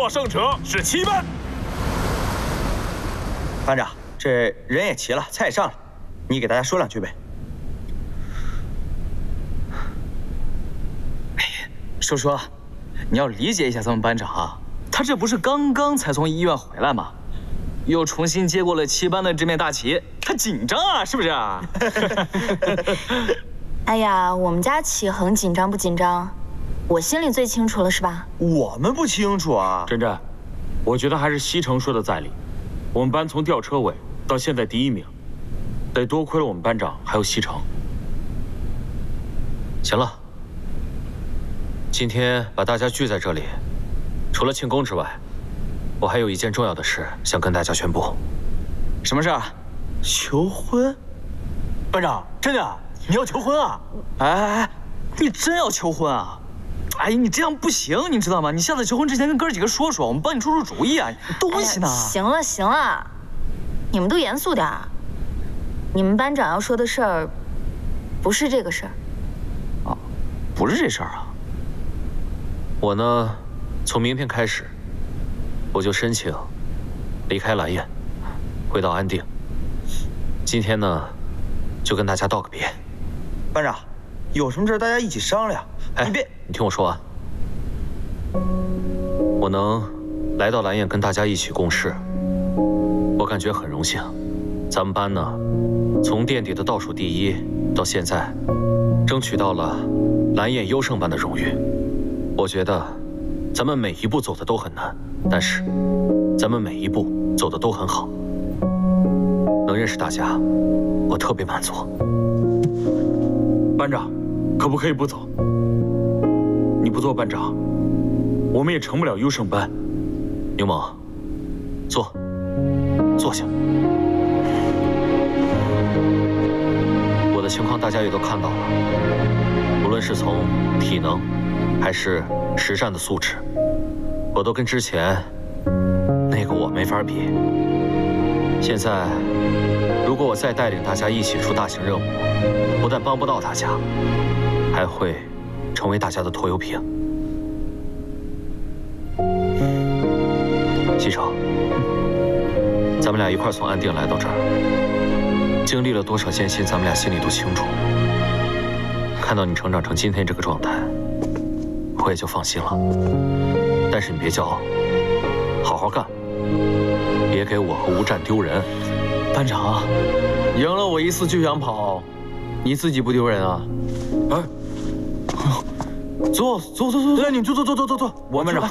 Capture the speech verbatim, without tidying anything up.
获胜者是七班。 班长，这人也齐了，菜也上了，你给大家说两句呗。 哎，叔叔，你要理解一下咱们班长啊，他这不是刚刚才从医院回来吗？又重新接过了七班的这面大旗，他紧张啊，是不是啊？ 哎呀，我们家启恒紧张不紧张，我心里最清楚了，是吧？ 我们不清楚啊。 珍珍，我觉得还是西城说的在理。我们班从吊车尾到现在第一名，得多亏了我们班长还有西城。 行了，今天把大家聚在这里，除了庆功之外，我还有一件重要的事想跟大家宣布。 什么事啊？ 求婚？ 班长，真的？你要求婚啊？哎哎哎，你真要求婚啊？哎，你这样不行，你知道吗？你下次求婚之前跟哥几个说说，我们帮你出出主意啊。东西呢？ 哎、行了行了，你们都严肃点儿。你们班长要说的事儿，不是这个事儿。 哦，不是这事儿啊。 我呢，从明天开始，我就申请离开蓝焰，回到安定。今天呢，就跟大家道个别。 班长，有什么事大家一起商量。 哎， 你别， 你听我说完。我能来到蓝焰跟大家一起共事，我感觉很荣幸。咱们班呢，从垫底的倒数第一到现在，争取到了蓝焰优胜班的荣誉。我觉得咱们每一步走的都很难，但是咱们每一步走的都很好。能认识大家，我特别满足。 班长，可不可以不走？你不做班长，我们也成不了优胜班。 牛猛，坐，坐下。我的情况大家也都看到了，无论是从体能，还是实战的素质，我都跟之前那个我没法比。现在，如果我再带领大家一起出大型任务，不但帮不到大家，还会成为大家的拖油瓶。西城，咱们俩一块从安定来到这儿，经历了多少艰辛，咱们俩心里都清楚。看到你成长成今天这个状态，我也就放心了。但是你别骄傲，好好干，别给我和吴战丢人。 班长，赢了我一次就想跑，你自己不丢人啊？哎，坐坐坐坐，来，你坐坐坐坐坐坐，我们长。